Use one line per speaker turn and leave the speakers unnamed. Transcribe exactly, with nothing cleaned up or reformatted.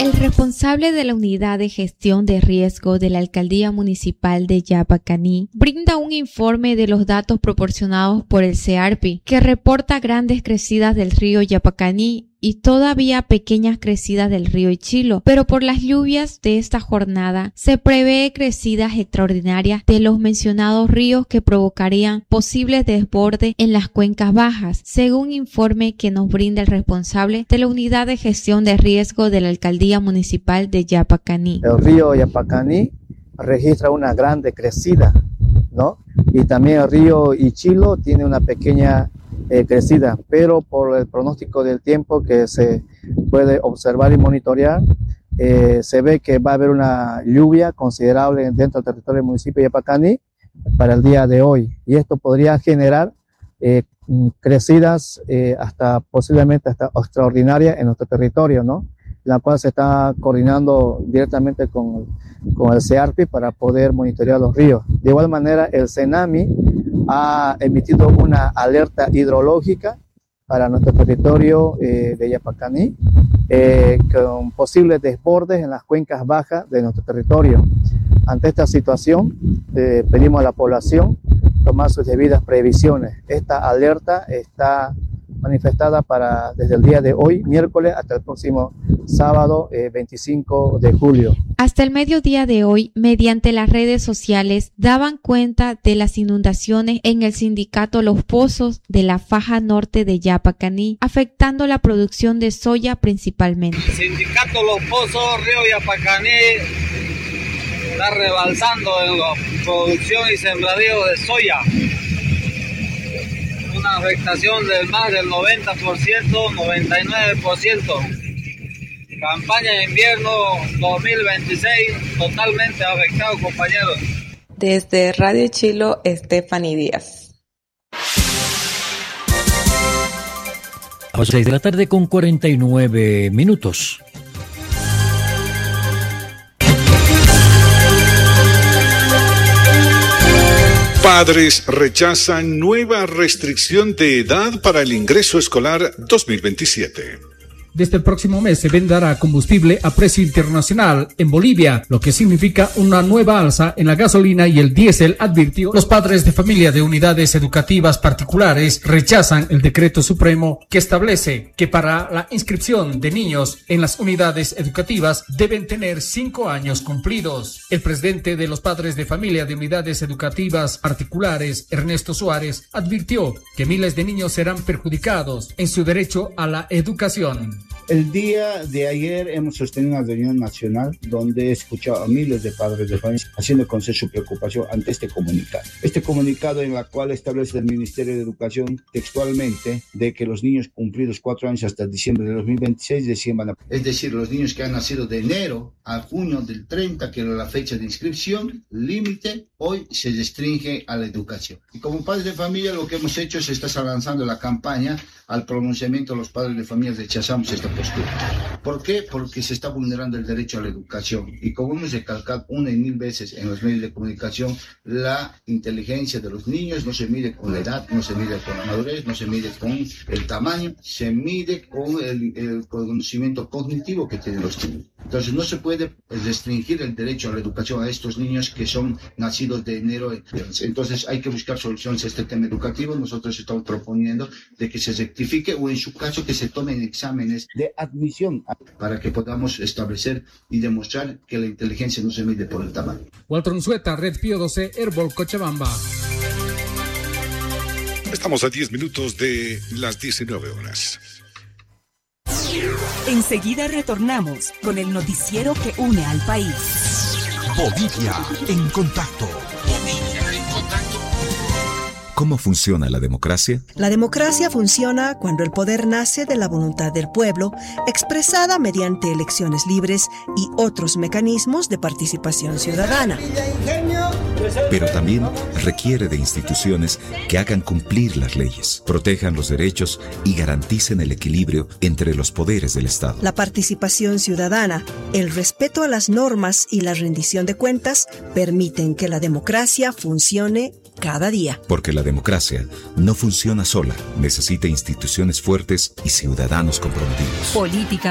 El responsable de la Unidad de Gestión de Riesgo de la Alcaldía Municipal de Yapacaní brinda un informe de los datos proporcionados por el SEARPI, que reporta grandes crecidas del río Yapacaní y todavía pequeñas crecidas del río Ichilo, pero por las lluvias de esta jornada se prevé crecidas extraordinarias de los mencionados ríos que provocarían posibles desbordes en las cuencas bajas, según informe que nos brinda el responsable de la Unidad de Gestión de Riesgo de la Alcaldía Municipal de Yapacaní.
El río Yapacaní registra una grande crecida, ¿no? Y también el río Ichilo tiene una pequeña Eh, crecida, pero por el pronóstico del tiempo que se puede observar y monitorear, eh, se ve que va a haber una lluvia considerable dentro del territorio del municipio de Yapacaní para el día de hoy, y esto podría generar eh, crecidas eh, hasta posiblemente hasta extraordinarias en nuestro territorio, ¿no? La cual se está coordinando directamente con, con el SEARPI para poder monitorear los ríos. De igual manera, el CENAMI ha emitido una alerta hidrológica para nuestro territorio eh, de Yapacaní, eh, con posibles desbordes en las cuencas bajas de nuestro territorio. Ante esta situación, eh, pedimos a la población tomar sus debidas previsiones. Esta alerta está manifestada para desde el día de hoy, miércoles, hasta el próximo sábado eh, veinticinco de julio.
Hasta el mediodía de hoy, mediante las redes sociales, daban cuenta de las inundaciones en el sindicato Los Pozos de la faja norte de Yapacaní, afectando la producción de soya principalmente.
Sindicato Los Pozos, río Yapacaní, está rebalsando en la producción y sembradío de soya. Una afectación del más del noventa por ciento, noventa y nueve por ciento. Campaña de invierno dos mil veintiséis totalmente afectado, compañeros.
Desde Radio Chilo, Stephanie Díaz.
A las seis de la tarde con cuarenta y nueve minutos.
Padres rechazan nueva restricción de edad para el ingreso escolar dos mil veintisiete.
Desde el próximo mes se venderá combustible a precio internacional en Bolivia, lo que significa una nueva alza en la gasolina y el diésel, advirtió. Los padres de familia de unidades educativas particulares rechazan el decreto supremo que establece que para la inscripción de niños en las unidades educativas deben tener cinco años cumplidos. El presidente de los padres de familia de unidades educativas particulares, Ernesto Suárez, advirtió que miles de niños serán perjudicados en su derecho a la educación.
El día de ayer hemos sostenido una reunión nacional donde he escuchado a miles de padres de familia haciendo conocer su preocupación ante este comunicado. Este comunicado en el cual establece el Ministerio de Educación textualmente de que los niños cumplidos cuatro años hasta diciembre de dos mil veintiséis recién van a... Es decir, los niños que han nacido de enero a junio del treinta, que era la fecha de inscripción, límite, hoy se restringe a la educación. Y como padres de familia lo que hemos hecho es estar lanzando la campaña al pronunciamiento de los padres de familia, rechazamos esta postura. ¿Por qué? Porque se está vulnerando el derecho a la educación. Y como hemos recalcado una y mil veces en los medios de comunicación, la inteligencia de los niños no se mide con la edad, no se mide con la madurez, no se mide con el tamaño, se mide con el, el conocimiento cognitivo que tienen los niños. Entonces no se puede restringir el derecho a la educación a estos niños que son nacidos de enero. Entonces hay que buscar soluciones a este tema educativo. Nosotros estamos proponiendo de que se rectifique o en su caso que se tomen exámenes de admisión para que podamos establecer y demostrar que la inteligencia no se mide por el tamaño.
Walter Unzueta, Red Pío doce, Herbol, Cochabamba.
Estamos a diez minutos de las diecinueve horas.
Enseguida retornamos con el noticiero que une al país.
Bolivia en contacto. Bolivia en contacto. ¿Cómo funciona la democracia?
La democracia funciona cuando el poder nace de la voluntad del pueblo, expresada mediante elecciones libres y otros mecanismos de participación ciudadana.
Pero también requiere de instituciones que hagan cumplir las leyes, protejan los derechos y garanticen el equilibrio entre los poderes del Estado.
La participación ciudadana, el respeto a las normas y la rendición de cuentas permiten que la democracia funcione cada día.
Porque la democracia no funciona sola, necesita instituciones fuertes y ciudadanos comprometidos.
Política